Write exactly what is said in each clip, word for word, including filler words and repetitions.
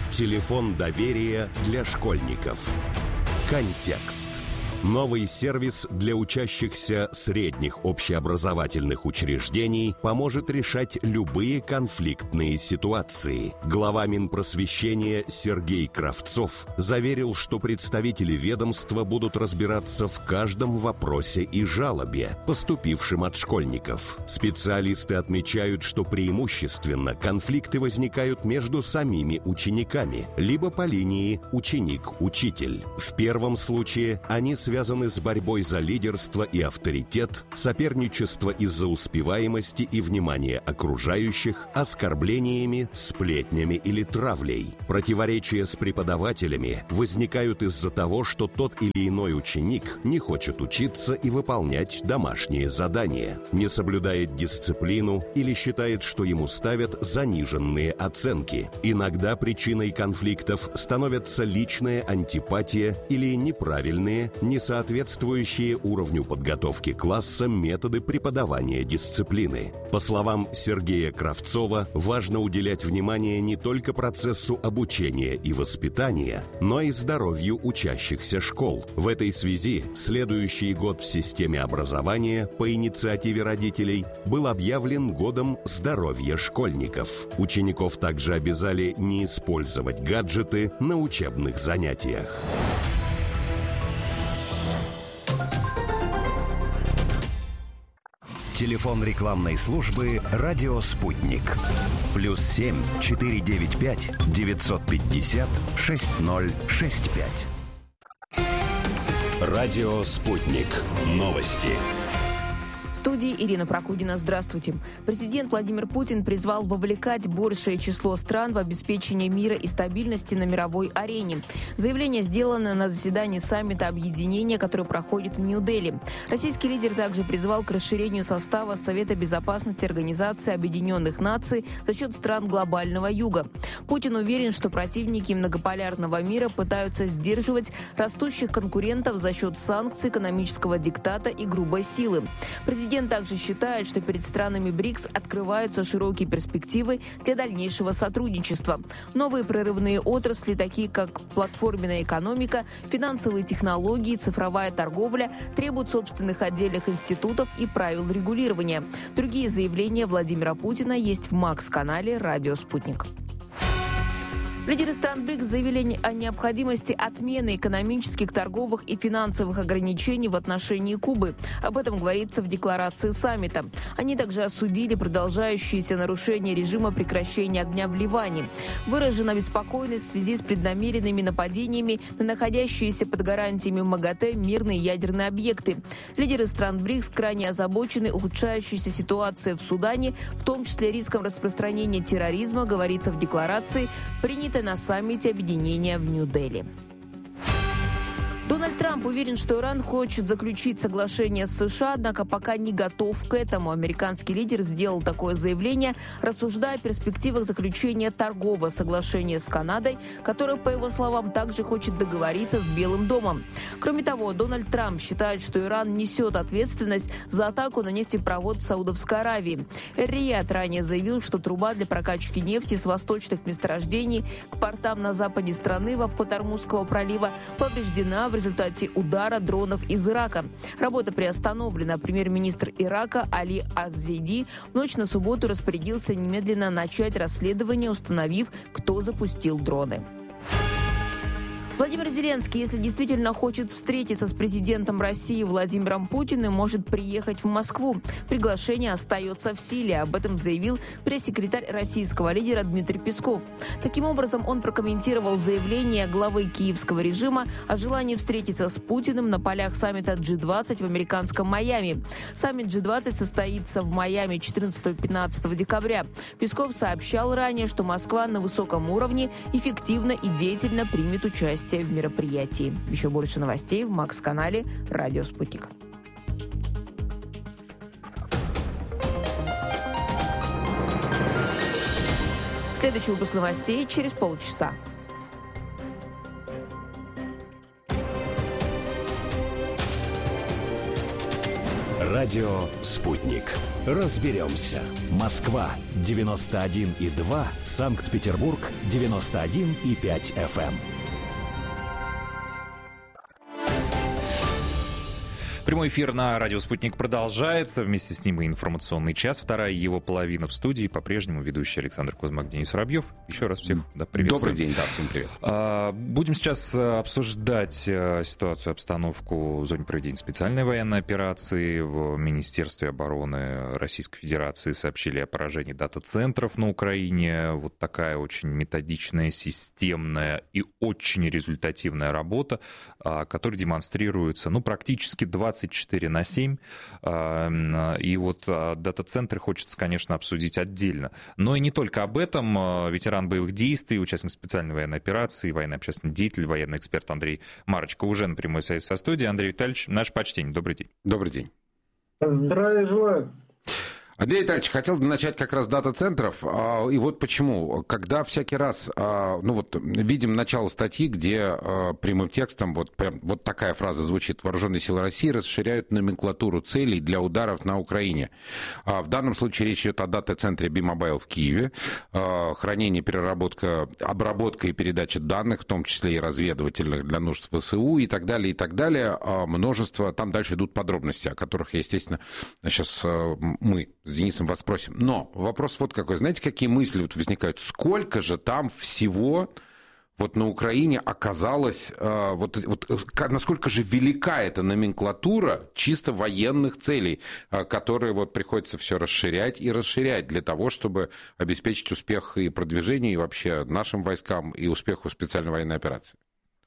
Телефон доверия для школьников. Контекст. Новый сервис для учащихся средних общеобразовательных учреждений поможет решать любые конфликтные ситуации. Глава Минпросвещения Сергей Кравцов заверил, что представители ведомства будут разбираться в каждом вопросе и жалобе, поступившем от школьников. Специалисты отмечают, что преимущественно конфликты возникают между самими учениками, либо по линии ученик-учитель. В первом случае они связаны с борьбой за лидерство и авторитет, соперничество из-за успеваемости и внимания окружающих, оскорблениями, сплетнями или травлей. Противоречия с преподавателями возникают из-за того, что тот или иной ученик не хочет учиться и выполнять домашние задания, не соблюдает дисциплину или считает, что ему ставят заниженные оценки. Иногда причиной конфликтов становятся личная антипатия или неправильные, несоответствующие уровню подготовки класса методы преподавания дисциплины. По словам Сергея Кравцова, важно уделять внимание не только процессу обучения и воспитания, но и здоровью учащихся школ. В этой связи следующий год в системе образования по инициативе родителей был объявлен годом здоровья школьников. Учеников также обязали не использовать гаджеты на учебных занятиях. Телефон рекламной службы «Радио Спутник». Плюс семь четыре девять пять девятьсот пятьдесят шесть ноль шесть пять. Радио Спутник. Новости. В студии Ирина Прокудина. Здравствуйте. Президент Владимир Путин призвал вовлекать большее число стран в обеспечение мира и стабильности на мировой арене. Заявление сделано на заседании саммита объединения, который проходит в Нью-Дели. Российский лидер также призвал к расширению состава Совета безопасности Организации Объединенных Наций за счет стран глобального юга. Путин уверен, что противники многополярного мира пытаются сдерживать растущих конкурентов за счет санкций, экономического диктата и грубой силы. Президент также считает, что перед странами БРИКС открываются широкие перспективы для дальнейшего сотрудничества. Новые прорывные отрасли, такие как платформенная экономика, финансовые технологии, цифровая торговля, требуют собственных отдельных институтов и правил регулирования. Другие заявления Владимира Путина есть в МАКС-канале «Радио Спутник». Лидеры стран БРИКС заявили о необходимости отмены экономических, торговых и финансовых ограничений в отношении Кубы. Об этом говорится в декларации саммита. Они также осудили продолжающиеся нарушения режима прекращения огня в Ливане. Выражена обеспокоенность в связи с преднамеренными нападениями на находящиеся под гарантиями МАГАТЭ мирные ядерные объекты. Лидеры стран БРИКС крайне озабочены ухудшающейся ситуацией в Судане, в том числе риском распространения терроризма, говорится в декларации, принятой на саммите объединения в Нью-Дели. Дональд Трамп уверен, что Иран хочет заключить соглашение с США, однако пока не готов к этому. Американский лидер сделал такое заявление, рассуждая о перспективах заключения торгового соглашения с Канадой, которое, по его словам, также хочет договориться с Белым домом. Кроме того, Дональд Трамп считает, что Иран несет ответственность за атаку на нефтепровод Саудовской Аравии. Эр-Рияд ранее заявил, что труба для прокачки нефти с восточных месторождений к портам на западе страны в обход Ормузского пролива повреждена в в результате удара дронов из Ирака. Работа приостановлена. Премьер-министр Ирака Али Аз-Зейди в ночь на субботу распорядился немедленно начать расследование, установив, кто запустил дроны. Владимир Зеленский, если действительно хочет встретиться с президентом России Владимиром Путиным, может приехать в Москву. Приглашение остается в силе. Об этом заявил пресс-секретарь российского лидера Дмитрий Песков. Таким образом, он прокомментировал заявление главы киевского режима о желании встретиться с Путиным на полях саммита джи двадцать в американском Майами. Саммит джи двадцать состоится в Майами четырнадцатого-пятнадцатого декабря. Песков сообщал ранее, что Москва на высоком уровне эффективно и деятельно примет участие в мероприятии. Еще больше новостей в МАКС-канале «Радио Спутник». Следующий выпуск новостей через полчаса. Радио Радио «Спутник». Разберемся. Москва девяносто один и два, Санкт-Петербург девяносто один и пять эф эм. Прямой эфир на радио «Спутник» продолжается. Вместе с ним и информационный час. Вторая его половина в студии. По-прежнему ведущий Александр Кузьмак, Денис Воробьев. Еще раз всех да, приветствую. Добрый день, да, всем привет. А, будем сейчас обсуждать ситуацию, обстановку в зоне проведения специальной военной операции. В Министерстве обороны Российской Федерации сообщили о поражении дата-центров на Украине. Вот такая очень методичная, системная и очень результативная работа, которая демонстрируется, ну, практически двадцать четыре на семь, и вот дата-центры хочется, конечно, обсудить отдельно. Но и не только об этом. Ветеран боевых действий, участник специальной военной операции, военный общественный деятель, военный эксперт Андрей Марочко уже на прямой связи со студией. Андрей Витальевич, наше почтение. Добрый день. Добрый день. Здравия желаю. Андрей Витальевич, хотел бы начать как раз дата-центров. И вот почему. Когда всякий раз, ну вот, видим начало статьи, где прямым текстом вот, прям, вот такая фраза звучит: «Вооруженные силы России расширяют номенклатуру целей для ударов на Украине». В данном случае речь идет о дата-центре B-Mobile в Киеве. Хранение, переработка, обработка и передача данных, в том числе и разведывательных для нужд ВСУ и так далее, и так далее. Множество, там дальше идут подробности, о которых, естественно, сейчас мы с Денисом вас спросим. Но вопрос вот какой. Знаете, какие мысли вот возникают? Сколько же там всего вот на Украине оказалось, вот, вот насколько же велика эта номенклатура чисто военных целей, которые вот приходится все расширять и расширять для того, чтобы обеспечить успех и продвижение, и вообще нашим войскам, и успеху специальной военной операции?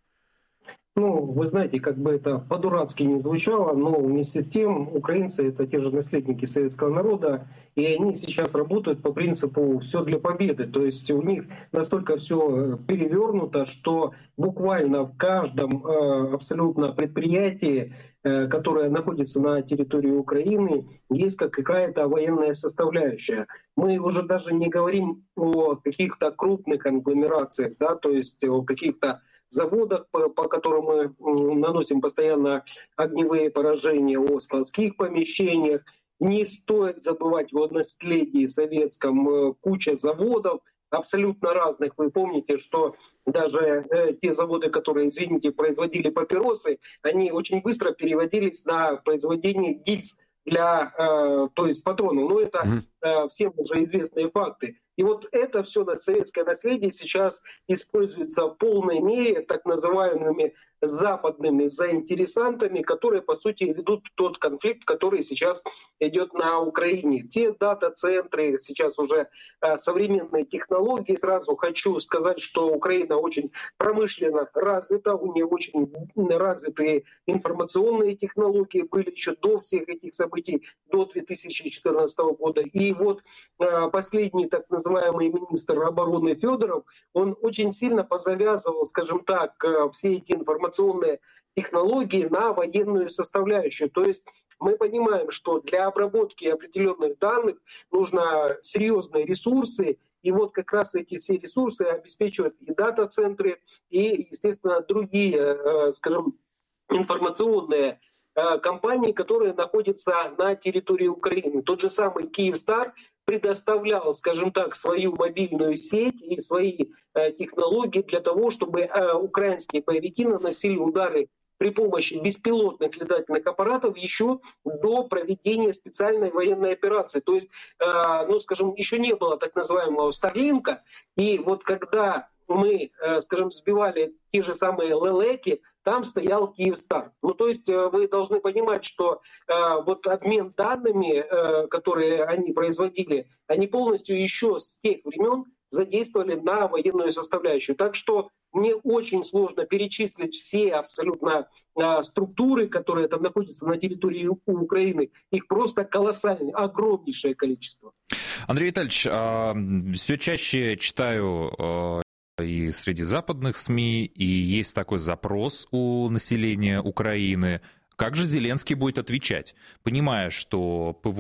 Ну, вы знаете, как бы это по-дурацки не звучало, но вместе с тем украинцы — это те же наследники советского народа, и они сейчас работают по принципу «все для победы». То есть у них настолько все перевернуто, что буквально в каждом э, абсолютно предприятии, э, которое находится на территории Украины, есть как какая-то военная составляющая. Мы уже даже не говорим о каких-то крупных конгломерациях, да, то есть о каких-то заводах, по, по которым мы наносим постоянно огневые поражения, о складских помещениях. Не стоит забывать о наследии советском, куча заводов абсолютно разных. Вы помните, что даже э, те заводы, которые, извините, производили папиросы, они очень быстро переводились на производение гильз для, э, то есть патронов. Но это э, всем уже известные факты. И вот это все советское наследие сейчас используется в полной мере так называемыми западными заинтересантами, которые, по сути, ведут тот конфликт, который сейчас идет на Украине. Те дата-центры, сейчас уже э, современные технологии. Сразу хочу сказать, что Украина очень промышленно развита, у нее очень развитые информационные технологии, были еще до всех этих событий, до две тысячи четырнадцатого года. И вот э, последний так называемый министр обороны Федоров, он очень сильно позавязывал, скажем так, э, все эти информационные технологии на военную составляющую. То есть мы понимаем, что для обработки определенных данных нужно серьезные ресурсы, и вот как раз эти все ресурсы обеспечивают и дата-центры, и, естественно, другие, скажем, информационные компании, которые находятся на территории Украины. Тот же самый Киевстар предоставлял, скажем так, свою мобильную сеть и свои э, технологии для того, чтобы э, украинские боевики наносили удары при помощи беспилотных летательных аппаратов еще до проведения специальной военной операции. То есть, э, ну, скажем, еще не было так называемого Старлинка, и вот когда мы, э, скажем, сбивали те же самые лелеки, там стоял Киевстар. Ну, то есть вы должны понимать, что э, вот обмен данными, э, которые они производили, они полностью еще с тех времен задействовали на военную составляющую. Так что мне очень сложно перечислить все абсолютно э, структуры, которые там находятся на территории Украины. Их просто колоссальное, огромнейшее количество. Андрей Витальевич, э, все чаще читаю э, и среди западных СМИ, и есть такой запрос у населения Украины. Как же Зеленский будет отвечать, понимая, что ПВО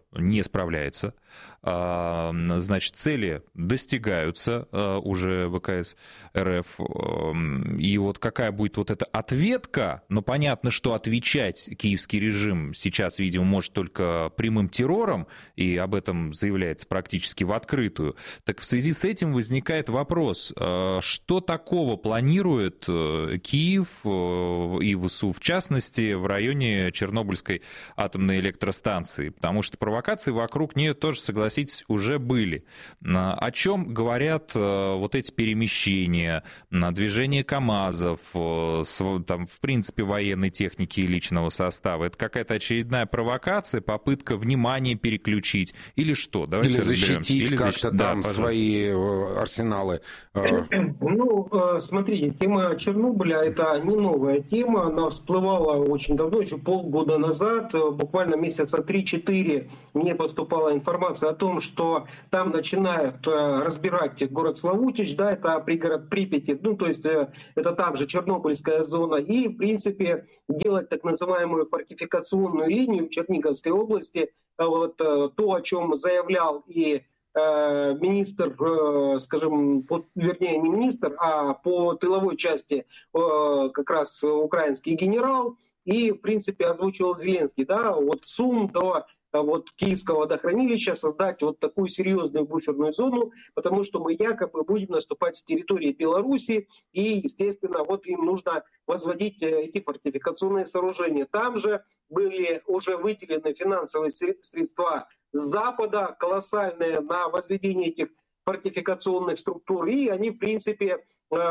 не справляется. Значит, цели достигаются уже ВКС РФ. И вот какая будет вот эта ответка, но понятно, что отвечать киевский режим сейчас, видимо, может только прямым террором, и об этом заявляется практически в открытую. Так в связи с этим возникает вопрос, что такого планирует Киев и ВСУ, в частности, в районе Чернобыльской атомной электростанции? Потому что провокации вокруг нее тоже, согласитесь, уже были. О чем говорят вот эти перемещения, движение КАМАЗов, там, в принципе, военной техники и личного состава? Это какая-то очередная провокация, попытка внимание переключить или что? Давайте или защитить или как-то защ... там да, свои арсеналы. Ну, смотрите, тема Чернобыля — это не новая тема, она всплывала очень давно, еще полгода назад, буквально месяца три-четыре мне поступала информация о том, что там начинают разбирать город Славутич, да, это пригород Припяти, ну, то есть это там же Чернобыльская зона, и, в принципе, делать так называемую фортификационную линию в Черниговской области, вот то, о чем заявлял и министр, скажем, по, вернее, не министр, а по тыловой части как раз украинский генерал, и, в принципе, озвучивал Зеленский, да, от Сум до вот Киевского водохранилища создать вот такую серьезную буферную зону, потому что мы якобы будем наступать с территории Беларуси, и, естественно, вот им нужно возводить эти фортификационные сооружения. Там же были уже выделены финансовые средства с Запада, колоссальные, на возведение этих фортификационных структур, и они, в принципе,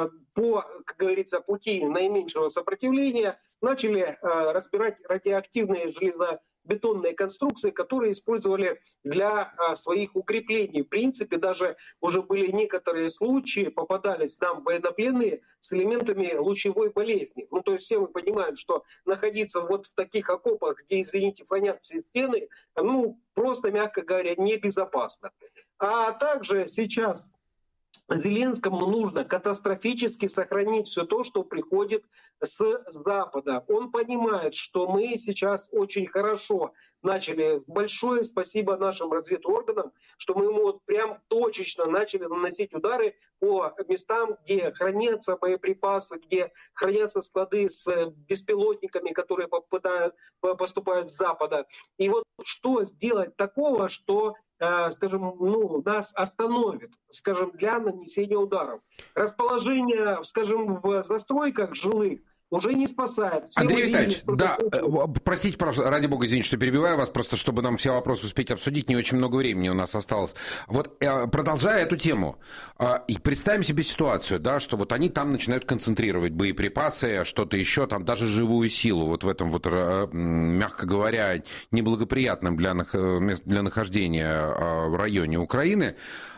по, как говорится, пути наименьшего сопротивления начали разбирать радиоактивные железобетонные конструкции, которые использовали для своих укреплений. В принципе, даже уже были некоторые случаи, попадались нам военнопленные с элементами лучевой болезни. Ну, то есть все мы понимаем, что находиться вот в таких окопах, где, извините, фонят все стены, ну, просто, мягко говоря, небезопасно. А также сейчас Зеленскому нужно катастрофически сохранить все то, что приходит с Запада. Он понимает, что мы сейчас очень хорошо начали. Большое спасибо нашим разведорганам, что мы ему вот прям точечно начали наносить удары по местам, где хранятся боеприпасы, где хранятся склады с беспилотниками, которые попадают, поступают с Запада. И вот что сделать такого, что, скажем, ну, нас остановит, скажем, для нанесения ударов. Расположение, скажем, в застройках жилых уже не спасает. Все Андрей Витальевич, видели, да, случилось. Простите, пожалуйста, ради бога, извините, что перебиваю вас, просто чтобы нам все вопросы успеть обсудить, не очень много времени у нас осталось. Вот продолжая эту тему, и представим себе ситуацию, да, что вот они там начинают концентрировать боеприпасы, что-то еще, там даже живую силу, вот в этом вот, мягко говоря, неблагоприятном для, для нахождения в районе Украины.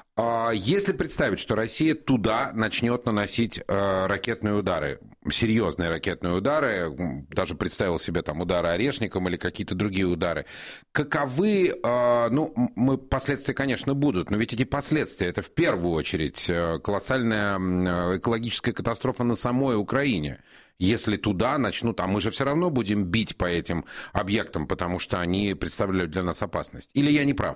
Если представить, что Россия туда начнет наносить э, ракетные удары, серьезные ракетные удары, даже представил себе там удары орешником или какие-то другие удары, каковы, э, ну, мы, последствия, конечно, будут, но ведь эти последствия, это в первую очередь колоссальная экологическая катастрофа на самой Украине. Если туда начнут, а мы же все равно будем бить по этим объектам, потому что они представляют для нас опасность. Или я не прав?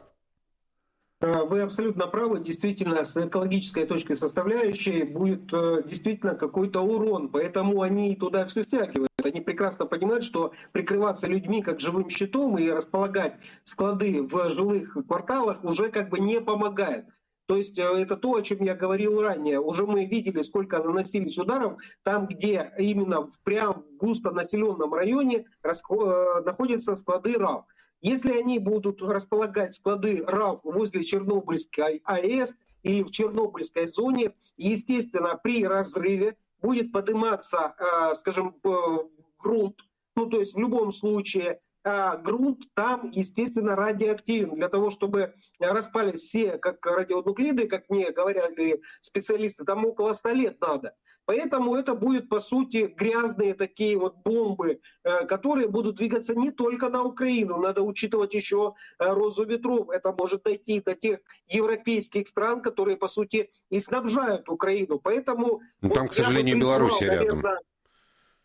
Вы абсолютно правы. Действительно, с экологической точки составляющей будет действительно какой-то урон. Поэтому они туда все стягивают. Они прекрасно понимают, что прикрываться людьми как живым щитом и располагать склады в жилых кварталах уже как бы не помогает. То есть это то, о чем я говорил ранее. Уже мы видели, сколько наносились ударов там, где именно в прям в густонаселенном районе находятся склады РАВ. Если они будут располагать склады РАВ возле Чернобыльской АЭС или в Чернобыльской зоне, естественно, при разрыве будет подниматься, скажем, грунт. Ну, то есть в любом случае грунт там, естественно, радиоактивен. Для того, чтобы распались все, как радионуклиды, как мне говорили специалисты, там около ста лет надо. Поэтому это будет, по сути, грязные такие вот бомбы, которые будут двигаться не только на Украину. Надо учитывать еще розу ветров. Это может дойти до тех европейских стран, которые, по сути, и снабжают Украину. Поэтому там, вот к сожалению, призывал, Белоруссия рядом. Наверное,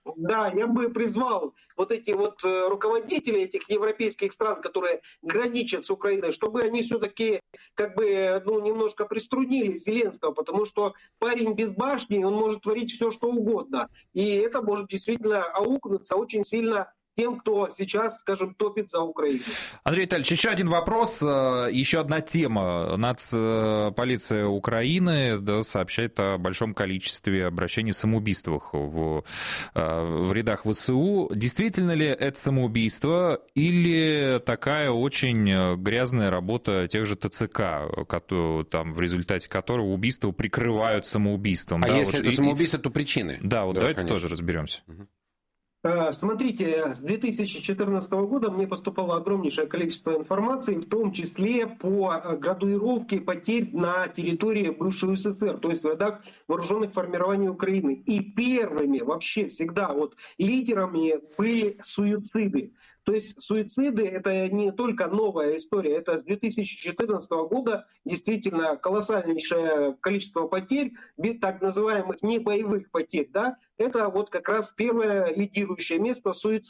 Да, я бы призвал вот эти вот руководители этих европейских стран, которые граничат с Украиной, чтобы они все-таки как бы ну, немножко приструнили Зеленского, потому что парень без башни, он может творить все, что угодно. И это может действительно аукнуться очень сильно тем, кто сейчас, скажем, топит за Украину. Андрей Витальевич, еще один вопрос, еще одна тема. Нацполиция Украины да, сообщает о большом количестве обращений самоубийствах в, в рядах ВСУ. Действительно ли это самоубийство или такая очень грязная работа тех же ТЦК, которые, там, в результате которого убийства прикрывают самоубийством? А да, если вот, это и, самоубийство, то причины? Да, вот да, давайте конечно. тоже разберемся. Смотрите, с две тысячи четырнадцатого года мне поступало огромнейшее количество информации, в том числе по градуировке потерь на территории бывшего СССР, то есть в рядах вооруженных формирований Украины. И первыми вообще всегда вот лидерами были суициды. То есть суициды — это не только новая история, это с две тысячи четырнадцатого года действительно колоссальнейшее количество потерь, так называемых небоевых потерь. Да? Это вот как раз первое лидирующее место суицид.